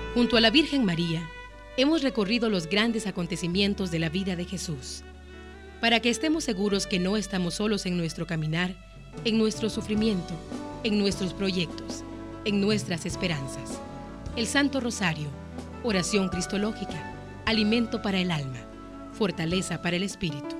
Junto a la Virgen María, hemos recorrido los grandes acontecimientos de la vida de Jesús, para que estemos seguros que no estamos solos en nuestro caminar, en nuestro sufrimiento, en nuestros proyectos, en nuestras esperanzas. El Santo Rosario, oración cristológica, alimento para el alma, fortaleza para el espíritu.